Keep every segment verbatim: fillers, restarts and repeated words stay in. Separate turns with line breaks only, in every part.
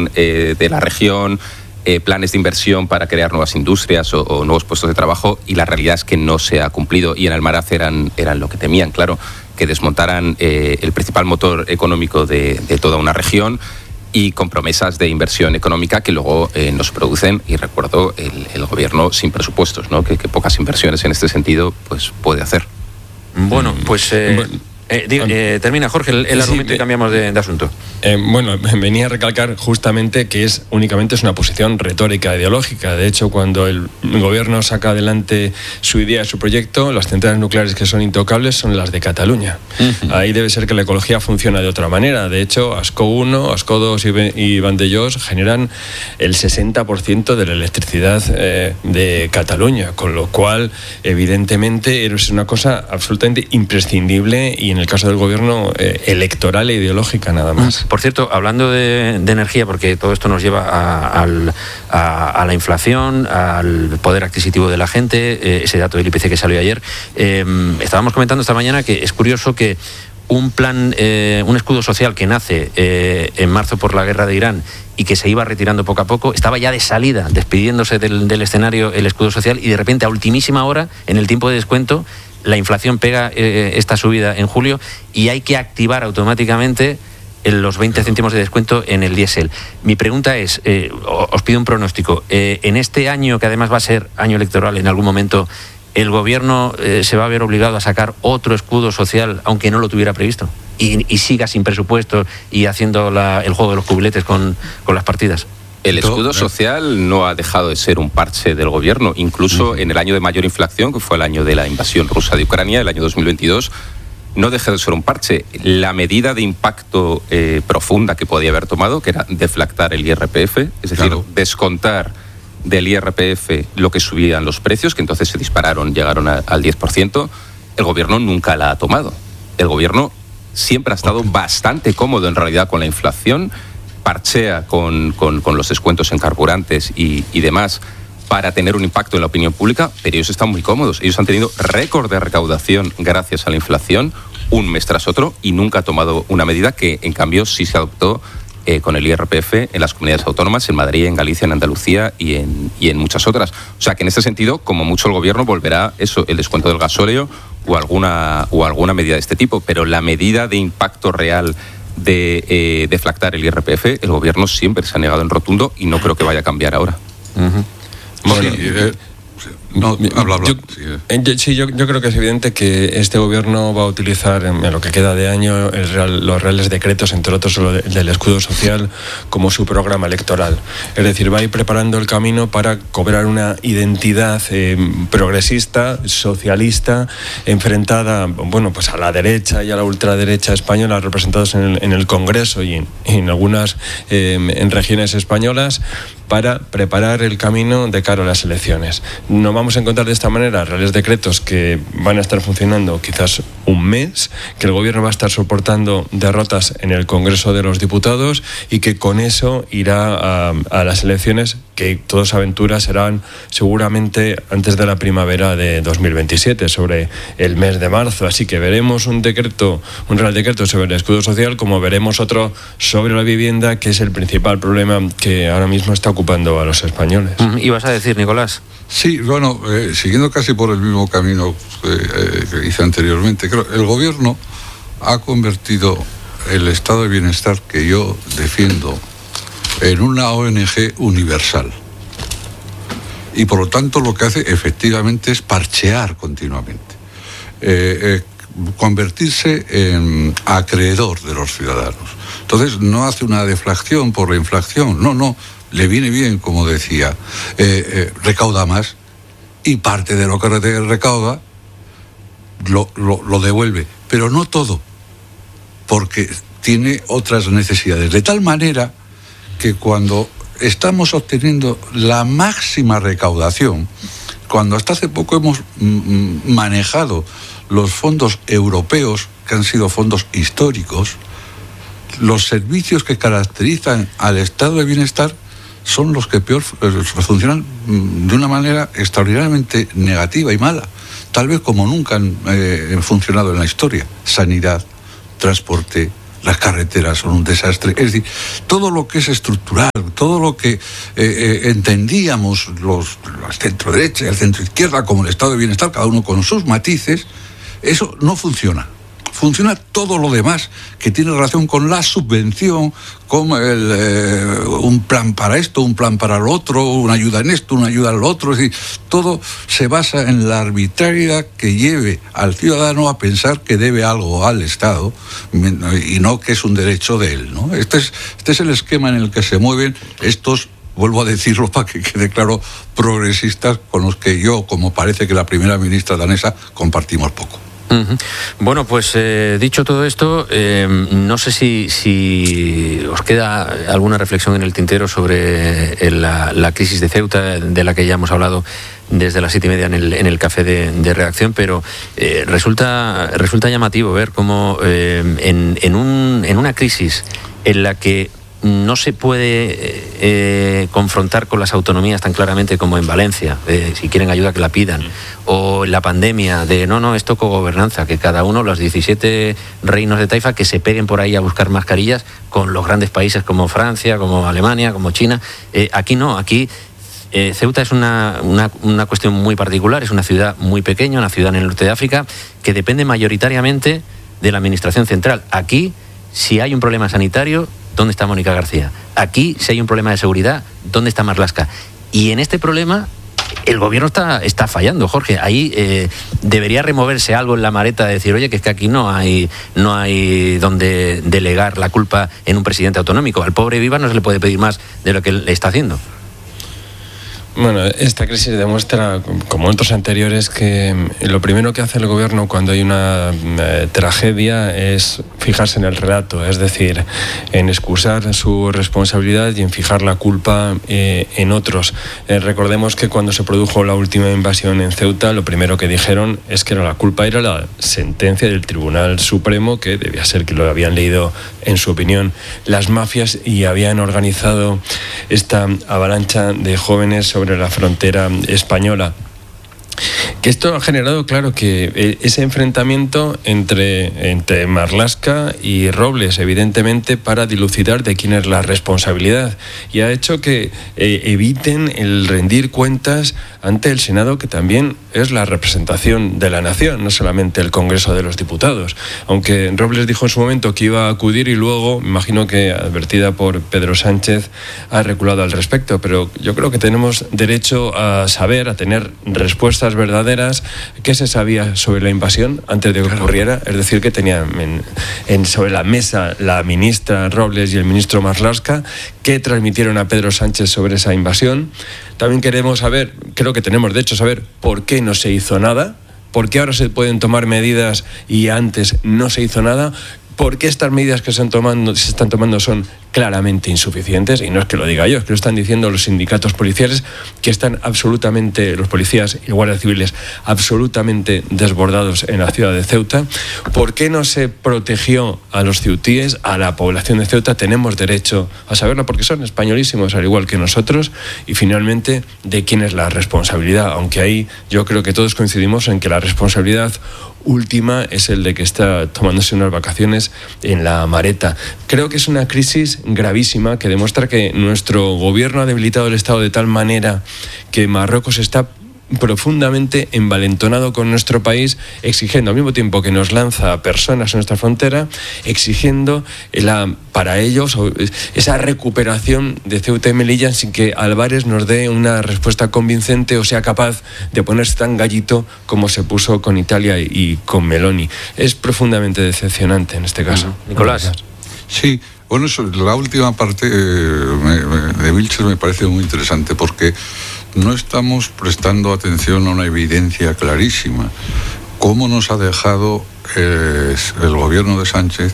eh, de la región, eh, planes de inversión para crear nuevas industrias o, o nuevos puestos de trabajo, y la realidad es que no se ha cumplido. Y en Almaraz eran, eran lo que temían, claro, que desmontaran eh, el principal motor económico de, de toda una región, y con promesas de inversión económica que luego eh, no se producen. Y recuerdo el, el gobierno sin presupuestos, ¿no? Que, que pocas inversiones en este sentido pues puede hacer.
Bueno, pues eh, bueno, eh, diga, eh, termina Jorge el, el argumento sí, y cambiamos de, de asunto.
Eh, bueno, venía a recalcar justamente que es únicamente es una posición retórica, ideológica. De hecho, cuando el gobierno saca adelante su idea, su proyecto, las centrales nucleares que son intocables son las de Cataluña. Uh-huh. Ahí debe ser que la ecología funciona de otra manera. De hecho, Ascó uno, Ascó dos y Vandellós generan el sesenta por ciento de la electricidad eh, de Cataluña, con lo cual, evidentemente, es una cosa absolutamente imprescindible, y en el caso del gobierno, eh, electoral e ideológica nada más.
Por cierto, hablando de, de energía, porque todo esto nos lleva a, al, a, a la inflación, al poder adquisitivo de la gente, eh, ese dato del I P C que salió ayer, eh, estábamos comentando esta mañana que es curioso que un plan, eh, un escudo social que nace eh, en marzo por la guerra de Irán y que se iba retirando poco a poco, estaba ya de salida, despidiéndose del, del escenario el escudo social, y de repente a ultimísima hora, en el tiempo de descuento, la inflación pega eh, esta subida en julio y hay que activar automáticamente los veinte céntimos de descuento en el diésel. Mi pregunta es, eh, os pido un pronóstico, eh, en este año, que además va a ser año electoral en algún momento, ¿el gobierno eh, se va a ver obligado a sacar otro escudo social, aunque no lo tuviera previsto? Y, y siga sin presupuesto y haciendo la, el juego de los cubiletes con, con las partidas.
El escudo social no ha dejado de ser un parche del gobierno. Incluso uh-huh. en el año de mayor inflación, que fue el año de la invasión rusa de Ucrania, el año dos mil veintidós, no dejó de ser un parche. La medida de impacto eh, profunda que podía haber tomado, que era deflactar el I R P F, es decir, claro, descontar del I R P F lo que subían los precios, que entonces se dispararon, llegaron a, al diez por ciento, el gobierno nunca la ha tomado. El gobierno siempre ha estado okay. bastante cómodo en realidad con la inflación, parchea con, con, con los descuentos en carburantes y, y demás para tener un impacto en la opinión pública, pero ellos están muy cómodos. Ellos han tenido récord de recaudación gracias a la inflación, un mes tras otro, y nunca ha tomado una medida que, en cambio, sí se adoptó eh, con el I R P F en las comunidades autónomas, en Madrid, en Galicia, en Andalucía y en, y en muchas otras. O sea, que en este sentido, como mucho, el gobierno volverá eso, el descuento del gasóleo o alguna, o alguna medida de este tipo, pero la medida de impacto real de eh, deflactar el I R P F, el gobierno siempre se ha negado en rotundo y no creo que vaya a cambiar ahora.
Uh-huh. Bueno, sí, eh, no, habla, habla. Yo, sí, sí yo, yo creo que es evidente que este gobierno va a utilizar en lo que queda de año el real, los reales decretos, entre otros el del escudo social, como su programa electoral. Es decir, va a ir preparando el camino para cobrar una identidad eh, progresista, socialista, enfrentada, bueno, pues a la derecha y a la ultraderecha española, representados en el, en el Congreso y en, en algunas eh, en regiones españolas, para preparar el camino de cara a las elecciones. Nos vamos a encontrar de esta manera reales decretos que van a estar funcionando quizás un mes, que el gobierno va a estar soportando derrotas en el Congreso de los Diputados y que con eso irá a, a las elecciones, que todos aventuras serán seguramente antes de la primavera de dos mil veintisiete, sobre el mes de marzo. Así que veremos un decreto, un real decreto sobre el escudo social, como veremos otro sobre la vivienda, que es el principal problema que ahora mismo está ocupando a los españoles.
¿Y vas a decir, Nicolás?
Sí, bueno, eh, siguiendo casi por el mismo camino eh, eh, que hice anteriormente, creo el gobierno ha convertido el estado de bienestar que yo defiendo en una O N G universal. Y por lo tanto lo que hace efectivamente es parchear continuamente. Eh, eh, convertirse en acreedor de los ciudadanos. Entonces no hace una deflación por la inflación, no, no, le viene bien, como decía, eh, eh, recauda más y parte de lo que recauda lo, lo, lo devuelve, pero no todo, porque tiene otras necesidades, de tal manera que cuando estamos obteniendo la máxima recaudación, cuando hasta hace poco hemos mm, manejado los fondos europeos, que han sido fondos históricos, los servicios que caracterizan al estado de bienestar son los que peor funcionan de una manera extraordinariamente negativa y mala, tal vez como nunca han eh, funcionado en la historia. Sanidad, transporte, las carreteras son un desastre. Es decir, todo lo que es estructural, todo lo que eh, eh, entendíamos los, los centro-derecha y el centro-izquierda como el estado de bienestar, cada uno con sus matices, eso no funciona. Funciona todo lo demás que tiene relación con la subvención, con el, eh, un plan para esto, un plan para lo otro, una ayuda en esto, una ayuda en lo otro. Es decir, todo se basa en la arbitrariedad que lleve al ciudadano a pensar que debe algo al Estado y no que es un derecho de él, ¿no? Este es, este es el esquema en el que se mueven estos, vuelvo a decirlo para que quede claro, progresistas con los que yo, como parece que la primera ministra danesa, compartimos poco.
Uh-huh. Bueno, pues eh, dicho todo esto, eh, no sé si, si os queda alguna reflexión en el tintero sobre el, la, la crisis de Ceuta, de la que ya hemos hablado desde las siete y media en el, en el café de, de redacción, pero eh, resulta, resulta llamativo ver cómo eh, en, en, un, en una crisis en la que no se puede eh, confrontar con las autonomías tan claramente como en Valencia, eh, si quieren ayuda que la pidan, o en la pandemia de no, no, esto cogobernanza, que cada uno, los diecisiete reinos de Taifa, que se peguen por ahí a buscar mascarillas con los grandes países como Francia, como Alemania, como China. Eh, aquí no, aquí eh, Ceuta es una, una, una cuestión muy particular, es una ciudad muy pequeña, una ciudad en el norte de África, que depende mayoritariamente de la administración central. Aquí, si hay un problema sanitario, ¿dónde está Mónica García? Aquí, si hay un problema de seguridad, ¿dónde está Marlaska? Y en este problema, el gobierno está, está fallando, Jorge. Ahí eh, debería removerse algo en la maleta de decir, oye, que es que aquí no hay, no hay donde delegar la culpa en un presidente autonómico. Al pobre Viva no se le puede pedir más de lo que él está haciendo.
Bueno, esta crisis demuestra, como otros anteriores, que lo primero que hace el gobierno cuando hay una eh, tragedia es fijarse en el relato, es decir, en excusar su responsabilidad y en fijar la culpa eh, en otros. Eh, recordemos que cuando se produjo la última invasión en Ceuta, lo primero que dijeron es que la culpa era la sentencia del Tribunal Supremo, que debía ser que lo habían leído, en su opinión, las mafias y habían organizado esta avalancha de jóvenes sobre la frontera española. Que esto ha generado, claro, que ese enfrentamiento entre, entre Marlaska y Robles, evidentemente, para dilucidar de quién es la responsabilidad, y ha hecho que eh, eviten el rendir cuentas ante el Senado, que también es la representación de la nación, no solamente el Congreso de los Diputados. Aunque Robles dijo en su momento que iba a acudir y luego, me imagino que advertida por Pedro Sánchez, ha reculado al respecto, pero yo creo que tenemos derecho a saber, a tener respuestas verdaderas. ¿Qué se sabía sobre la invasión antes de que ocurriera? Es decir, que tenían en, en, sobre la mesa la ministra Robles y el ministro Marlaska, que transmitieron a Pedro Sánchez sobre esa invasión. También queremos saber, creo que tenemos de hecho saber, por qué no se hizo nada, por qué ahora se pueden tomar medidas y antes no se hizo nada. ¿Por qué estas medidas que se están tomando, se están tomando son claramente insuficientes? Y no es que lo diga yo, es que lo están diciendo los sindicatos policiales, que están absolutamente, los policías y guardias civiles, absolutamente desbordados en la ciudad de Ceuta. ¿Por qué no se protegió a los ceutíes, a la población de Ceuta? Tenemos derecho a saberlo porque son españolísimos, al igual que nosotros. Y finalmente, ¿de quién es la responsabilidad? Aunque ahí yo creo que todos coincidimos en que la responsabilidad última es el de que está tomándose unas vacaciones en la Mareta. Creo que es una crisis gravísima que demuestra que nuestro gobierno ha debilitado el Estado de tal manera que Marruecos está profundamente envalentonado con nuestro país, exigiendo al mismo tiempo que nos lanza personas a nuestra frontera, exigiendo la, para ellos esa recuperación de Ceuta y Melilla sin que Álvarez nos dé una respuesta convincente o sea capaz de ponerse tan gallito como se puso con Italia y con Meloni. Es profundamente decepcionante en este caso.
Uh-huh. Nicolás.
Sí, bueno, eso, la última parte eh, me, me, de Vilches me parece muy interesante porque no estamos prestando atención a una evidencia clarísima. ¿Cómo nos ha dejado eh, el gobierno de Sánchez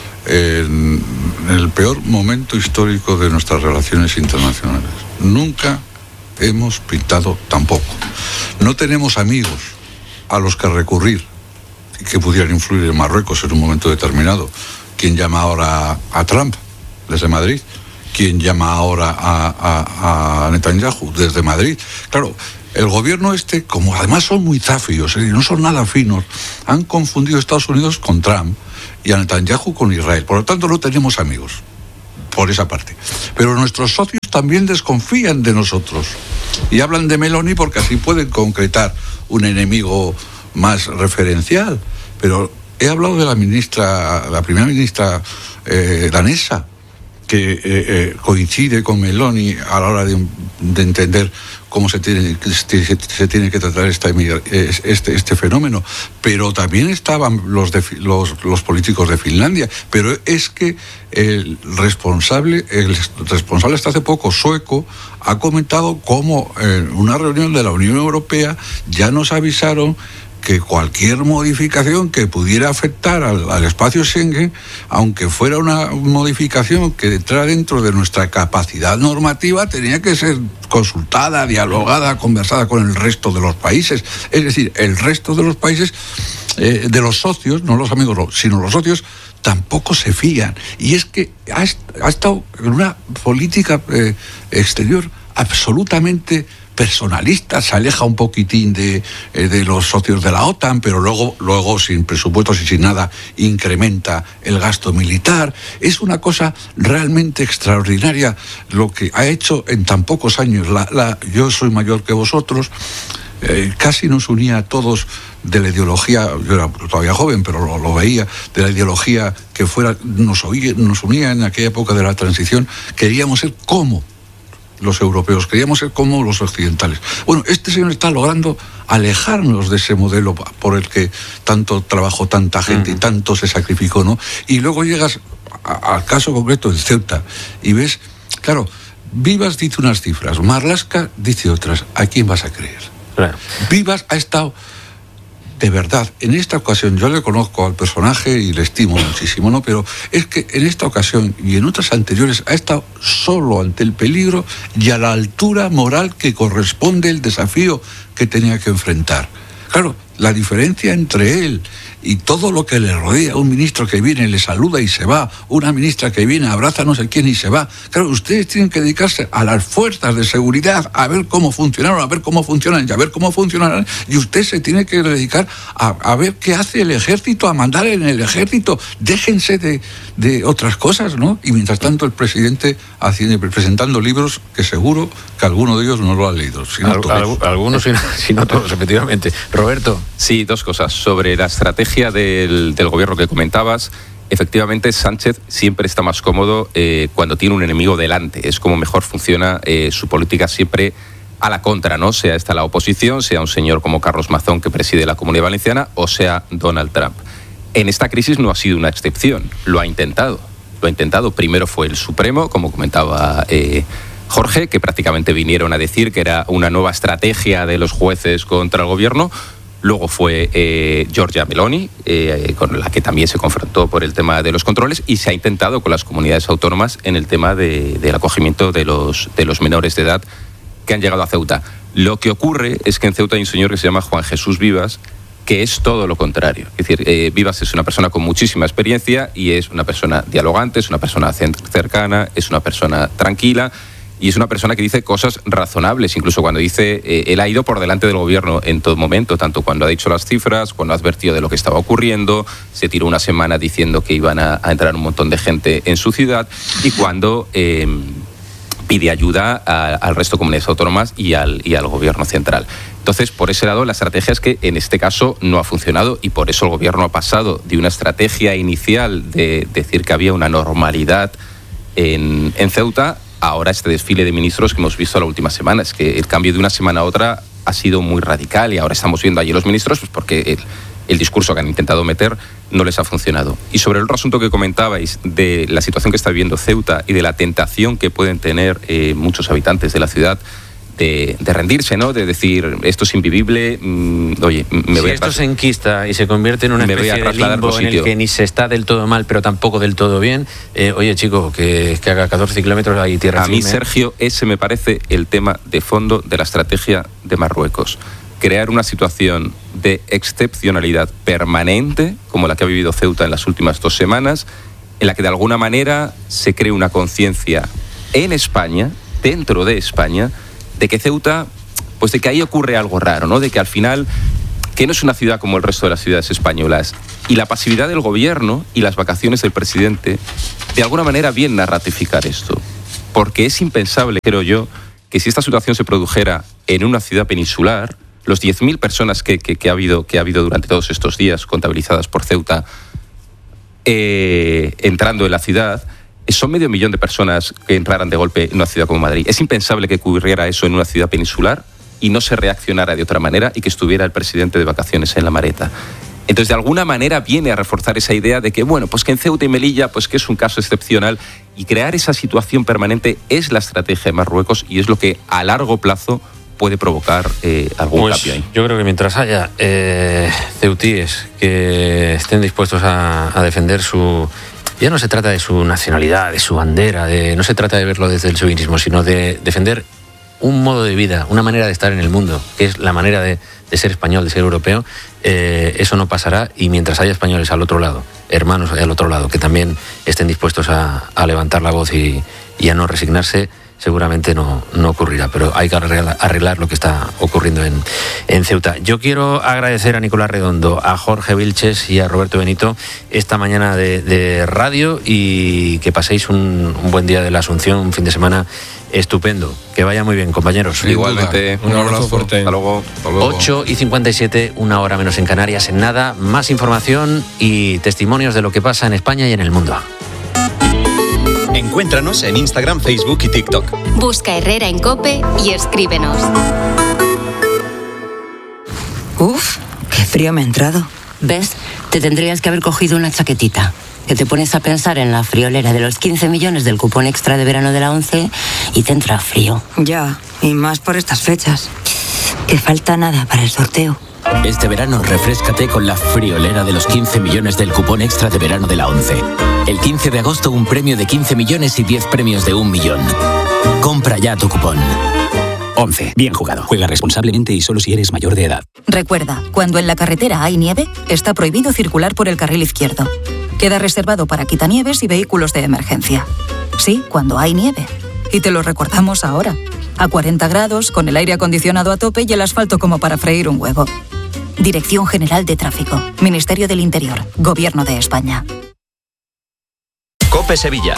en el peor momento histórico de nuestras relaciones internacionales? Nunca hemos pintado tampoco. No tenemos amigos a los que recurrir que pudieran influir en Marruecos en un momento determinado. ¿Quién llama ahora a, a Trump desde Madrid? ¿Quién llama ahora a, a, a Netanyahu desde Madrid? Claro, el gobierno este, como además son muy zafios, ¿eh? No son nada finos, han confundido Estados Unidos con Trump y a Netanyahu con Israel. Por lo tanto, no tenemos amigos por esa parte. Pero nuestros socios también desconfían de nosotros y hablan de Meloni porque así pueden concretar un enemigo más referencial. Pero he hablado de la ministra, la primera ministra eh, danesa, que eh, eh, coincide con Meloni a la hora de, de entender cómo se tiene, se, se tiene que tratar esta, este, este fenómeno. Pero también estaban los, de, los, los políticos de Finlandia. Pero es que el responsable, el responsable hasta hace poco, sueco, ha comentado cómo en una reunión de la Unión Europea ya nos avisaron que cualquier modificación que pudiera afectar al, al espacio Schengen, aunque fuera una modificación que entrara dentro de nuestra capacidad normativa, tenía que ser consultada, dialogada, conversada con el resto de los países. Es decir, el resto de los países, eh, de los socios, no los amigos, sino los socios, tampoco se fían. Y es que ha, ha estado en una política eh, exterior absolutamente personalista, se aleja un poquitín de, de los socios de la OTAN, pero luego, luego sin presupuestos y sin nada, incrementa el gasto militar. Es una cosa realmente extraordinaria lo que ha hecho en tan pocos años. La, la, yo soy mayor que vosotros, eh, casi nos unía a todos de la ideología, yo era todavía joven, pero lo, lo veía, de la ideología que fuera, nos, oía, nos unía en aquella época de la transición. Queríamos ser como los europeos, queríamos ser como los occidentales. Bueno, este señor está logrando alejarnos de ese modelo por el que tanto trabajó tanta gente uh-huh. y tanto se sacrificó, ¿no? Y luego llegas a, al caso concreto de Ceuta y ves, claro, Vivas dice unas cifras, Marlaska dice otras. ¿A quién vas a creer? Claro. Vivas ha estado, de verdad, en esta ocasión, yo le conozco al personaje y le estimo muchísimo, ¿no? Pero es que en esta ocasión y en otras anteriores ha estado solo ante el peligro y a la altura moral que corresponde el desafío que tenía que enfrentar. Claro, la diferencia entre él y todo lo que le rodea, un ministro que viene, le saluda y se va, una ministra que viene, abraza a no sé quién y se va. Claro, ustedes tienen que dedicarse a las fuerzas de seguridad, a ver cómo funcionaron, a ver cómo funcionan y a ver cómo funcionarán, y usted se tiene que dedicar a, a ver qué hace el ejército, a mandar en el ejército. Déjense de, de otras cosas, ¿no? Y mientras tanto el presidente haciendo, presentando libros que seguro que alguno de ellos no lo ha leído. Si no
Al, al, algunos, si no, si no todos, efectivamente. Roberto.
Sí, dos cosas. Sobre la estrategia del, del gobierno que comentabas, efectivamente Sánchez siempre está más cómodo eh, cuando tiene un enemigo delante. Es como mejor funciona eh, su política, siempre a la contra, ¿no? Sea esta la oposición, sea un señor como Carlos Mazón que preside la Comunidad Valenciana o sea Donald Trump. En esta crisis no ha sido una excepción, lo ha intentado. Lo ha intentado. Primero fue el Supremo, como comentaba eh, Jorge, que prácticamente vinieron a decir que era una nueva estrategia de los jueces contra el gobierno. Luego fue eh, Giorgia Meloni, eh, con la que también se confrontó por el tema de los controles, y se ha intentado con las comunidades autónomas en el tema de, del acogimiento de los, de los menores de edad que han llegado a Ceuta. Lo que ocurre es que en Ceuta hay un señor que se llama Juan Jesús Vivas, que es todo lo contrario. Es decir, eh, Vivas es una persona con muchísima experiencia y es una persona dialogante, es una persona cercana, es una persona tranquila. Y es una persona que dice cosas razonables, incluso cuando dice, eh, él ha ido por delante del gobierno en todo momento, tanto cuando ha dicho las cifras, cuando ha advertido de lo que estaba ocurriendo, se tiró una semana diciendo que iban a, a entrar un montón de gente en su ciudad, y cuando eh, pide ayuda a, al resto de comunidades autónomas y al, y al gobierno central. Entonces, por ese lado, la estrategia es que en este caso no ha funcionado, y por eso el gobierno ha pasado de una estrategia inicial de decir que había una normalidad en, en Ceuta, ahora este desfile de ministros que hemos visto la última semana. Es que el cambio de una semana a otra ha sido muy radical, y ahora estamos viendo allí los ministros pues porque el, el discurso que han intentado meter no les ha funcionado. Y sobre el otro asunto que comentabais de la situación que está viviendo Ceuta y de la tentación que pueden tener eh, muchos habitantes de la ciudad de, de rendirse, ¿no? De decir, esto es invivible, mmm, oye, me
si
voy a...
Si esto se enquista y se convierte en una especie de limbo en el que ni se está del todo mal, pero tampoco del todo bien, eh, oye, chico, que, que haga catorce kilómetros hay tierra
firme. A mí,
firme.
Sergio, ese me parece el tema de fondo de la estrategia de Marruecos. Crear una situación de excepcionalidad permanente, como la que ha vivido Ceuta en las últimas dos semanas, en la que de alguna manera se cree una conciencia en España, dentro de España, de que Ceuta, pues de que ahí ocurre algo raro, ¿no? De que al final que no es una ciudad como el resto de las ciudades españolas. Y la pasividad del gobierno y las vacaciones del presidente, de alguna manera, vienen a ratificar esto. Porque es impensable, creo yo, que si esta situación se produjera en una ciudad peninsular, los diez mil personas que, que, que, ha habido, que ha habido durante todos estos días contabilizadas por Ceuta eh, entrando en la ciudad, son medio millón de personas que entraran de golpe en una ciudad como Madrid. Es impensable que ocurriera eso en una ciudad peninsular y no se reaccionara de otra manera y que estuviera el presidente de vacaciones en la Mareta. Entonces, de alguna manera viene a reforzar esa idea de que, bueno, pues que en Ceuta y Melilla, pues que es un caso excepcional, y crear esa situación permanente es la estrategia de Marruecos y es lo que a largo plazo puede provocar eh, algún
pues
cambio ahí.
Yo creo que mientras haya eh, ceutíes que estén dispuestos a, a defender su... Ya no se trata de su nacionalidad, de su bandera, de, no se trata de verlo desde el chauvinismo, sino de defender un modo de vida, una manera de estar en el mundo, que es la manera de, de ser español, de ser europeo. Eh, eso no pasará, y mientras haya españoles al otro lado, hermanos al otro lado, que también estén dispuestos a, a levantar la voz y, y a no resignarse, seguramente no, no ocurrirá, pero hay que arreglar, arreglar lo que está ocurriendo en, en Ceuta. Yo quiero agradecer a Nicolás Redondo, a Jorge Vilches y a Roberto Benito esta mañana de, de radio, y que paséis un, un buen día de la Asunción, un fin de semana estupendo. Que vaya muy bien, compañeros.
Igualmente.
Un abrazo fuerte.
Hasta luego. Hasta luego.
ocho y cincuenta y siete, una hora menos en Canarias. En nada, más información y testimonios de lo que pasa en España y en el mundo.
Encuéntranos en Instagram, Facebook y TikTok.
Busca Herrera en COPE y escríbenos.
Uf, qué frío me ha entrado.
¿Ves? Te tendrías que haber cogido una chaquetita. Que te pones a pensar en la friolera de los quince millones del cupón extra de verano de la ONCE y te entra frío.
Ya, y más por estas fechas. Que falta nada para el sorteo.
Este verano refréscate con la friolera de los quince millones del cupón extra de verano de la ONCE. El quince de agosto un premio de quince millones y diez premios de un millón. Compra ya tu cupón.
ONCE. Bien jugado. Juega responsablemente y solo si eres mayor de edad.
Recuerda, cuando en la carretera hay nieve, está prohibido circular por el carril izquierdo. Queda reservado para quitanieves y vehículos de emergencia. Sí, cuando hay nieve. Y te lo recordamos ahora. A cuarenta grados, con el aire acondicionado a tope y el asfalto como para freír un huevo. Dirección General de Tráfico. Ministerio del Interior. Gobierno de España.
COPE Sevilla.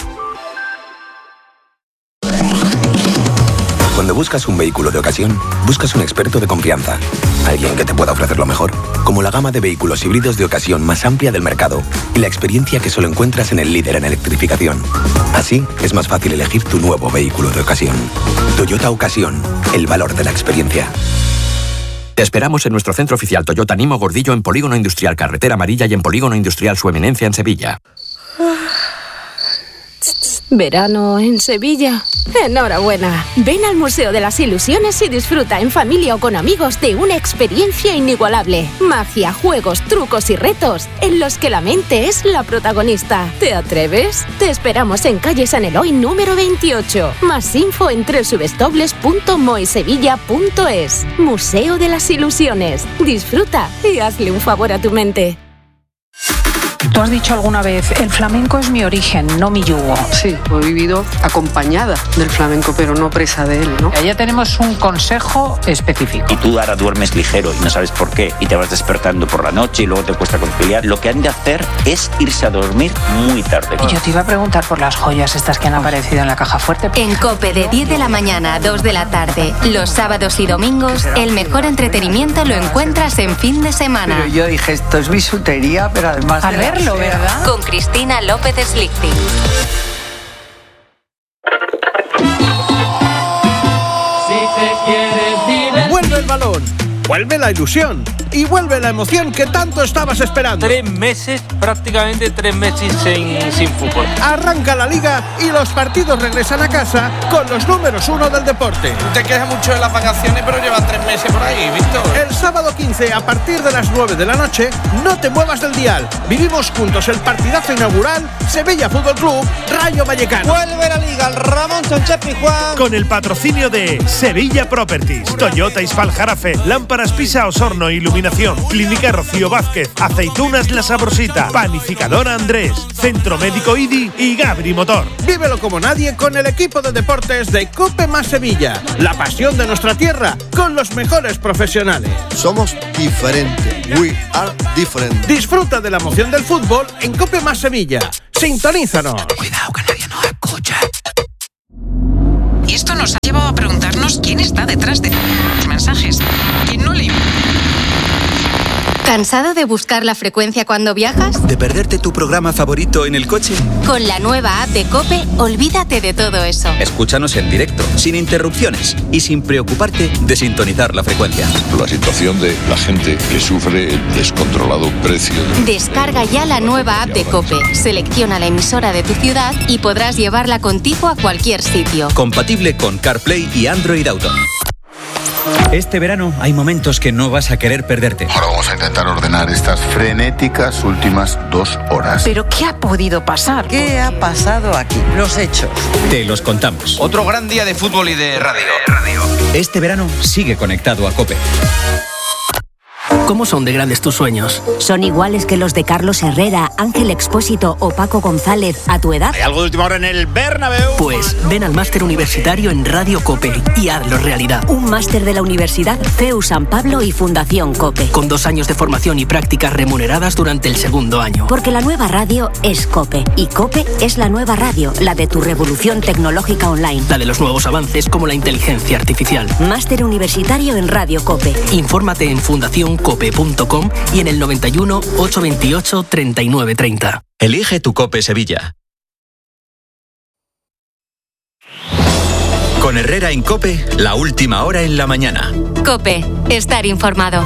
Cuando buscas un vehículo de ocasión, buscas un experto de confianza. Alguien que te pueda ofrecer lo mejor, como la gama de vehículos híbridos de ocasión más amplia del mercado y la experiencia que solo encuentras en el líder en electrificación. Así, es más fácil elegir tu nuevo vehículo de ocasión. Toyota Ocasión, el valor de la experiencia.
Te esperamos en nuestro centro oficial Toyota Nimo Gordillo en Polígono Industrial Carretera Amarilla y en Polígono Industrial Su Eminencia en Sevilla.
Verano en Sevilla. Enhorabuena. Ven al Museo de las Ilusiones y disfruta en familia o con amigos de una experiencia inigualable. Magia, juegos, trucos y retos en los que la mente es la protagonista. ¿Te atreves? Te esperamos en calle San Eloy número veintiocho. Más info en doble u doble u doble u punto moesevilla punto es. Museo de las Ilusiones. Disfruta y hazle un favor a tu mente.
Tú has dicho alguna vez, el flamenco es mi origen, no mi yugo.
Sí, he vivido acompañada del flamenco, pero no presa de él, ¿no?
Allá tenemos un consejo específico.
Y tú ahora duermes ligero y no sabes por qué, y te vas despertando por la noche y luego te cuesta conciliar. Lo que han de hacer es irse a dormir muy tarde.
Y yo te iba a preguntar por las joyas estas que han aparecido en la caja fuerte.
En COPE de diez de la mañana a dos de la tarde, los sábados y domingos, el mejor entretenimiento lo encuentras en fin de semana.
Pero yo dije, esto es bisutería, pero además...
Al verlo, ¿verdad?
Con Cristina López Slichting.
Vuelve el balón, vuelve la ilusión y vuelve la emoción que tanto estabas esperando.
Tres meses, prácticamente tres meses sin, sin fútbol.
Arranca la liga y los partidos regresan a casa con los números uno del deporte.
Te quejas mucho de las vacaciones, pero llevan tres meses por ahí, Víctor.
El sábado quince, a partir de las nueve de la noche, no te muevas del dial. Vivimos juntos el partidazo inaugural Sevilla Fútbol Club Rayo Vallecano.
Vuelve la liga, el Ramón Sánchez Pizjuán.
Con el patrocinio de Sevilla Properties, Toyota Isfal Jarafe, Lámparas Pisa Osorno Iluminación, Clínica Rocío Vázquez, Aceitunas La Sabrosita, Panificadora Andrés, Centro Médico I D I y Gabri Motor.
Vívelo como nadie con el equipo de deportes de COPE más Sevilla. La pasión de nuestra tierra con los mejores profesionales.
Somos diferentes.
We are different.
Disfruta de la emoción del fútbol en COPE más Sevilla. Sintonízanos.
Cuidado que nadie nos escucha. Y esto nos ha llevado a preguntarnos quién está detrás de los mensajes. ¿Quién no le...
¿Cansado de buscar la frecuencia cuando viajas?
¿De perderte tu programa favorito en el coche?
Con la nueva app de COPE, olvídate de todo eso.
Escúchanos en directo, sin interrupciones y sin preocuparte de sintonizar la frecuencia.
La situación de la gente que sufre el descontrolado precio.
Descarga ya la nueva app de COPE, selecciona la emisora de tu ciudad y podrás llevarla contigo a cualquier sitio.
Compatible con CarPlay y Android Auto.
Este verano hay momentos que no vas a querer perderte.
Ahora vamos a intentar ordenar estas frenéticas últimas dos horas.
¿Pero qué ha podido pasar?
¿Qué ha pasado aquí? Los hechos.
Te los contamos.
Otro gran día de fútbol y de radio.
Este verano sigue conectado a COPE.
¿Cómo son de grandes tus sueños?
¿Son iguales que los de Carlos Herrera, Ángel Expósito o Paco González a tu edad?
¿Hay algo de última hora en el Bernabéu?
Pues ven al máster universitario en Radio COPE y hazlo realidad.
Un máster de la Universidad C E U San Pablo y Fundación COPE.
Con dos años de formación y prácticas remuneradas durante el segundo año.
Porque la nueva radio es COPE y COPE es la nueva radio, la de tu revolución tecnológica online.
La de los nuevos avances como la inteligencia artificial.
Máster universitario en Radio COPE.
Infórmate en fundación cope punto com y en el noventa y uno, ochocientos veintiocho, treinta y nueve treinta.
Elige tu COPE Sevilla. Con Herrera en COPE, la última hora en la mañana.
COPE, estar informado.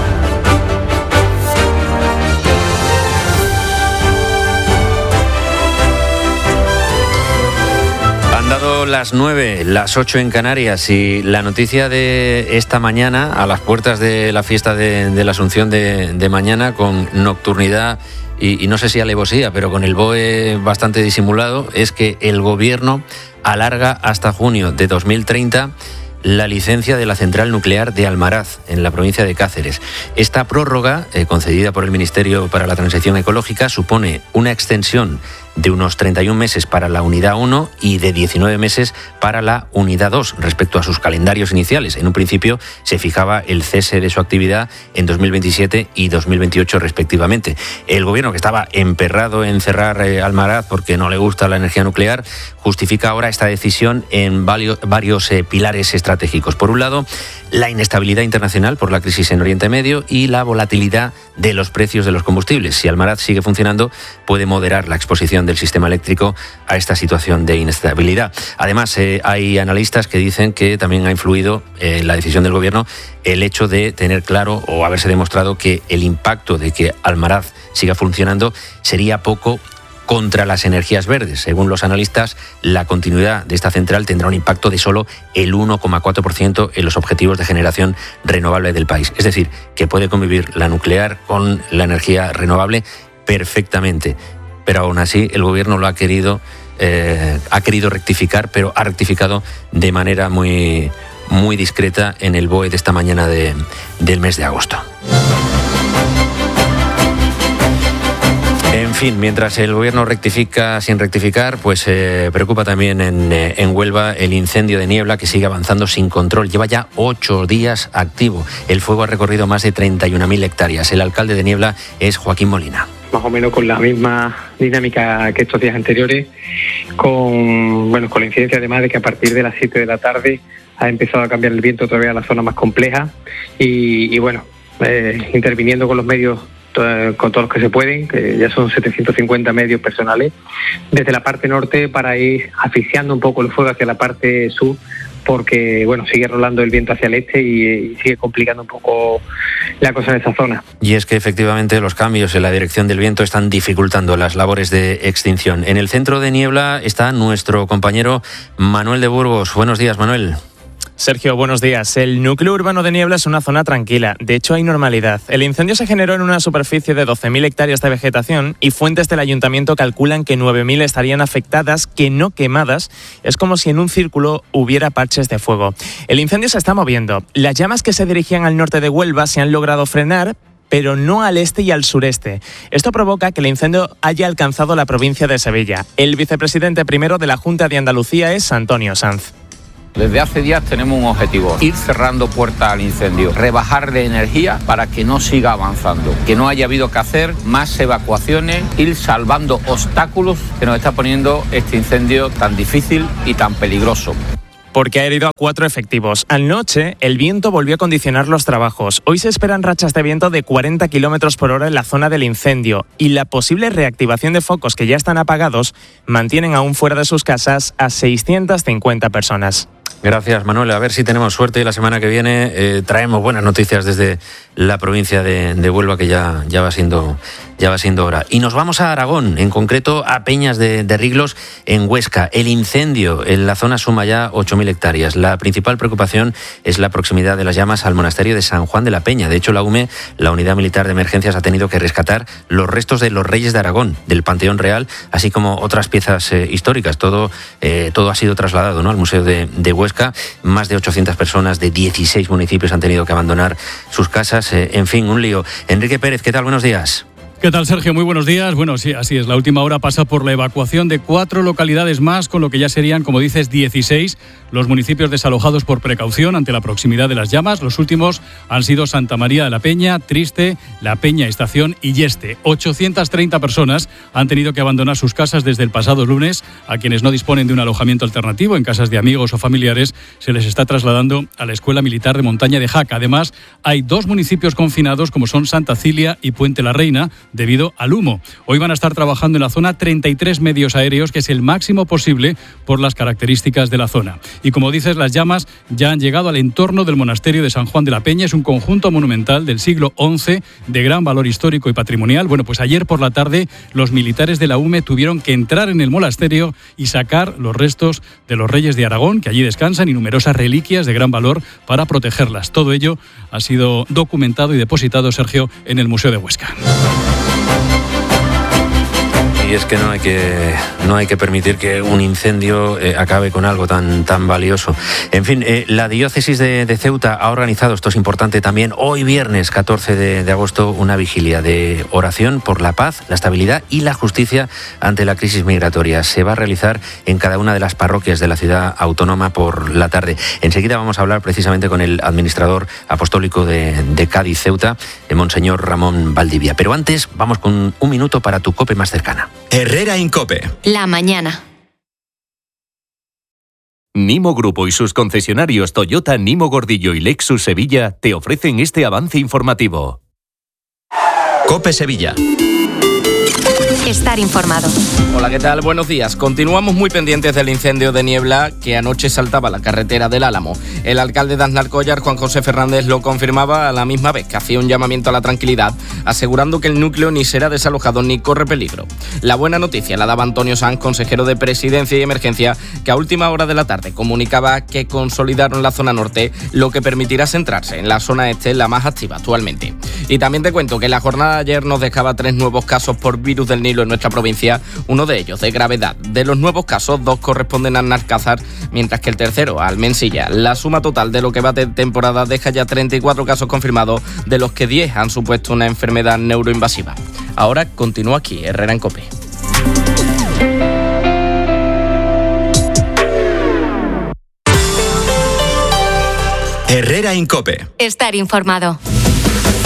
Han dado las nueve, las ocho en Canarias y la noticia de esta mañana, a las puertas de la fiesta de, de la Asunción de, de mañana, con nocturnidad y, y no sé si alevosía, pero con el B O E bastante disimulado, es que el Gobierno alarga hasta junio de dos mil treinta la licencia de la central nuclear de Almaraz, en la provincia de Cáceres. Esta prórroga, eh, concedida por el Ministerio para la Transición Ecológica, supone una extensión de unos treinta y un meses para la unidad uno y de diecinueve meses para la unidad dos, respecto a sus calendarios iniciales. En un principio se fijaba el cese de su actividad en dos mil veintisiete y dos mil veintiocho respectivamente. El Gobierno, que estaba emperrado en cerrar eh, Almaraz porque no le gusta la energía nuclear, justifica ahora esta decisión en varios, varios eh, pilares estratégicos. Por un lado, la inestabilidad internacional por la crisis en Oriente Medio y la volatilidad de los precios de los combustibles. Si Almaraz sigue funcionando, puede moderar la exposición del sistema eléctrico a esta situación de inestabilidad. Además, eh, hay analistas que dicen que también ha influido en eh, la decisión del Gobierno el hecho de tener claro o haberse demostrado que el impacto de que Almaraz siga funcionando sería poco contra las energías verdes. Según los analistas, la continuidad de esta central tendrá un impacto de solo el uno coma cuatro por ciento en los objetivos de generación renovable del país. Es decir, que puede convivir la nuclear con la energía renovable perfectamente. Pero aún así el Gobierno lo ha querido, eh, ha querido rectificar, pero ha rectificado de manera muy, muy discreta en el B O E de esta mañana de, del mes de agosto. En fin, mientras el Gobierno rectifica sin rectificar, pues eh, preocupa también en, eh, en Huelva el incendio de niebla, que sigue avanzando sin control. Lleva ya ocho días activo. El fuego ha recorrido más de treinta y una mil hectáreas. El alcalde de Niebla es Joaquín Molina.
Más o menos con la misma dinámica que estos días anteriores, con bueno con la incidencia además de que a partir de las siete de la tarde ha empezado a cambiar el viento todavía a la zona más compleja y, y bueno, eh, interviniendo con los medios, con todos los que se pueden, que ya son setecientos cincuenta medios personales, desde la parte norte para ir asfixiando un poco el fuego hacia la parte sur, porque bueno, sigue rolando el viento hacia el este y, y sigue complicando un poco la cosa en esa zona.
Y es que efectivamente los cambios en la dirección del viento están dificultando las labores de extinción. En el centro de Niebla está nuestro compañero Manuel de Burgos. Buenos días, Manuel.
Sergio, buenos días. El núcleo urbano de Niebla es una zona tranquila. De hecho, hay normalidad. El incendio se generó en una superficie de doce mil hectáreas de vegetación y fuentes del ayuntamiento calculan que nueve mil estarían afectadas, que no quemadas. Es como si en un círculo hubiera parches de fuego. El incendio se está moviendo. Las llamas que se dirigían al norte de Huelva se han logrado frenar, pero no al este y al sureste. Esto provoca que el incendio haya alcanzado la provincia de Sevilla. El vicepresidente primero de la Junta de Andalucía es Antonio Sanz.
Desde hace días tenemos un objetivo, ir cerrando puertas al incendio, rebajar de energía para que no siga avanzando, que no haya habido que hacer más evacuaciones, ir salvando obstáculos que nos está poniendo este incendio tan difícil y tan peligroso.
Porque ha herido a cuatro efectivos. Anoche, el viento volvió a condicionar los trabajos. Hoy se esperan rachas de viento de cuarenta kilómetros por hora en la zona del incendio. Y la posible reactivación de focos que ya están apagados mantienen aún fuera de sus casas a seiscientas cincuenta personas.
Gracias, Manuel. A ver si tenemos suerte y la semana que viene eh, traemos buenas noticias desde la provincia de, de Huelva, que ya, ya va siendo ya va siendo hora. Y nos vamos a Aragón, en concreto a Peñas de, de Riglos, en Huesca. El incendio en la zona suma ya ocho mil hectáreas. La principal preocupación es la proximidad de las llamas al monasterio de San Juan de la Peña. De hecho, la U M E, la Unidad Militar de Emergencias, ha tenido que rescatar los restos de los Reyes de Aragón, del Panteón Real, así como otras piezas eh, históricas. Todo, eh, todo ha sido trasladado, ¿no?, al Museo de, de Huesca. Más de ochocientas personas de dieciséis municipios han tenido que abandonar sus casas. Eh, en fin, un lío. Enrique Pérez, ¿qué tal? Buenos días.
¿Qué tal, Sergio? Muy buenos días. Bueno, sí, así es. La última hora pasa por la evacuación de cuatro localidades más, con lo que ya serían, como dices, dieciséis los municipios desalojados por precaución ante la proximidad de las llamas. Los últimos han sido Santa María de la Peña, Triste, La Peña Estación y Yeste. ochocientas treinta personas han tenido que abandonar sus casas desde el pasado lunes. A quienes no disponen de un alojamiento alternativo en casas de amigos o familiares, se les está trasladando a la Escuela Militar de Montaña de Jaca. Además, hay dos municipios confinados, como son Santa Cilia y Puente la Reina, debido al humo. Hoy van a estar trabajando en la zona treinta y tres medios aéreos, que es el máximo posible por las características de la zona. Y como dices, las llamas ya han llegado al entorno del monasterio de San Juan de la Peña. Es un conjunto monumental del siglo once de gran valor histórico y patrimonial. Bueno, pues ayer por la tarde los militares de la U M E tuvieron que entrar en el monasterio y sacar los restos de los Reyes de Aragón, que allí descansan, y numerosas reliquias de gran valor para protegerlas. Todo ello ha sido documentado y depositado, Sergio, en el Museo de Huesca.
Y es que no hay que no hay que permitir que un incendio eh, acabe con algo tan tan valioso. En fin, eh, la diócesis de, de Ceuta ha organizado, esto es importante también, hoy viernes catorce de, de agosto, una vigilia de oración por la paz, la estabilidad y la justicia ante la crisis migratoria. Se va a realizar en cada una de las parroquias de la ciudad autónoma por la tarde. Enseguida vamos a hablar precisamente con el administrador apostólico de, de Cádiz, Ceuta, el Monseñor Ramón Valdivia. Pero antes, vamos con un minuto para tu COPE más cercana.
Herrera Incope.
La mañana.
Nimo Grupo y sus concesionarios Toyota, Nimo Gordillo y Lexus Sevilla te ofrecen este avance informativo.
COPE Sevilla.
Estar informado.
Hola, ¿qué tal? Buenos días. Continuamos muy pendientes del incendio de niebla que anoche saltaba la carretera del Álamo. El alcalde de Aznalcóllar, Juan José Fernández, lo confirmaba a la misma vez que hacía un llamamiento a la tranquilidad, asegurando que el núcleo ni será desalojado ni corre peligro. La buena noticia la daba Antonio Sanz, consejero de Presidencia y Emergencia, que a última hora de la tarde comunicaba que consolidaron la zona norte, lo que permitirá centrarse en la zona este, la más activa actualmente. Y también te cuento que la jornada de ayer nos dejaba tres nuevos casos por virus del Nilo en nuestra provincia, uno de ellos de gravedad. De los nuevos casos, dos corresponden a Alcázar, mientras que el tercero a Almensilla. La suma total de lo que va de temporada deja ya treinta y cuatro casos confirmados, de los que diez han supuesto una enfermedad neuroinvasiva. Ahora continúa aquí, Herrera en COPE.
Herrera en COPE.
Estar informado.